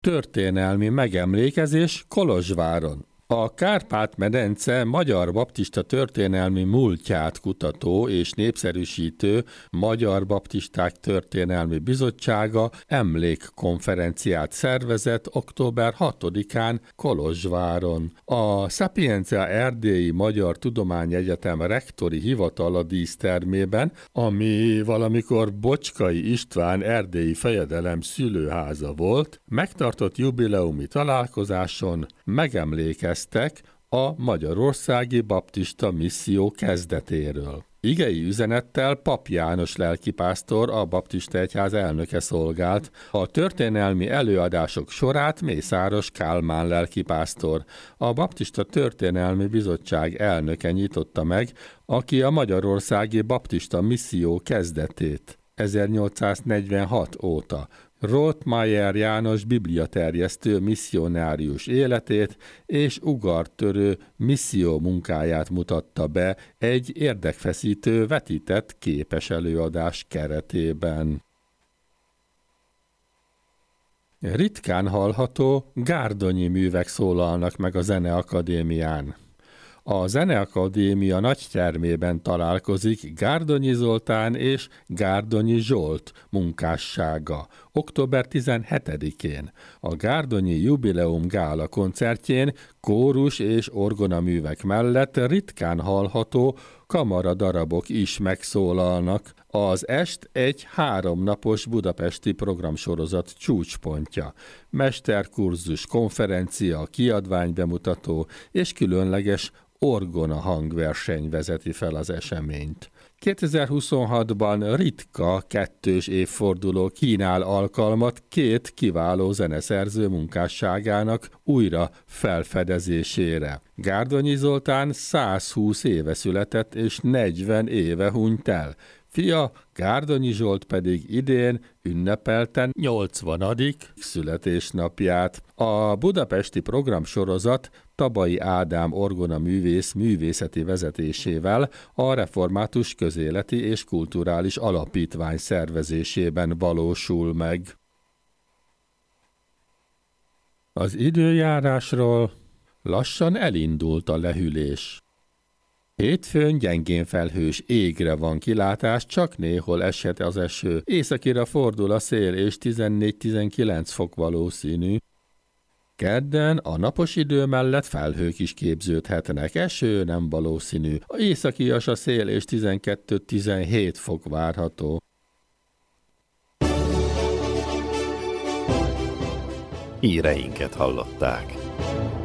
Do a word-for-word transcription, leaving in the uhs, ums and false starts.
Történelmi megemlékezés Kolozsváron. A Kárpát-medence Magyar Baptista Történelmi Múltját kutató és népszerűsítő Magyar Baptisták Történelmi Bizottsága emlékkonferenciát szervezett október hatodikán Kolozsváron. A Sapientia Erdélyi Magyar Tudományegyetem rektori hivatala dísztermében, ami valamikor Bocskai István erdélyi fejedelem szülőháza volt, megtartott jubileumi találkozáson megemlékeztek a Magyarországi Baptista Misszió kezdetéről. Igei üzenettel Pap János lelkipásztor, a Baptista Egyház elnöke szolgált. A történelmi előadások sorát Mészáros Kálmán lelkipásztor, a Baptista Történelmi Bizottság elnöke nyitotta meg, aki a Magyarországi Baptista Misszió kezdetét ezernyolcszáznegyvenhat óta Rothmeier János bibliaterjesztő misszionárius életét és ugartörő misszió munkáját mutatta be egy érdekfeszítő vetített képes előadás keretében. Ritkán hallható gárdonyi művek szólalnak meg a Zeneakadémián. A Zeneakadémia nagytermében találkozik Gárdonyi Zoltán és Gárdonyi Zsolt munkássága október tizenhetedikén. A Gárdonyi Jubileum Gála koncertjén kórus és orgonaművek mellett ritkán hallható kamaradarabok is megszólalnak. Az est egy háromnapos budapesti programsorozat csúcspontja. Mesterkurzus, konferencia, kiadványbemutató és különleges orgona hangverseny vezeti fel az eseményt. kétezer-huszonhatban ritka kettős évforduló kínál alkalmat két kiváló zeneszerző munkásságának újra felfedezésére. Gárdonyi Zoltán százhúsz éve született és negyven éve hunyt el. Fia, Gárdonyi Zsolt pedig idén ünnepelte nyolcvanadik születésnapját. A budapesti programsorozat Tabai Ádám orgonaművész művészeti vezetésével a Református Közéleti és Kulturális Alapítvány szervezésében valósul meg. Az időjárásról lassan elindult a lehűlés. Hétfőn gyengén felhős égre van kilátás, csak néhol eshet az eső. Északira fordul a szél és tizennégy-tizenkilenc fok valószínű. Kedden a napos idő mellett felhők is képződhetnek, eső nem valószínű. A északias a szél és tizenkettő-tizenhét fok várható. Híreinket hallották.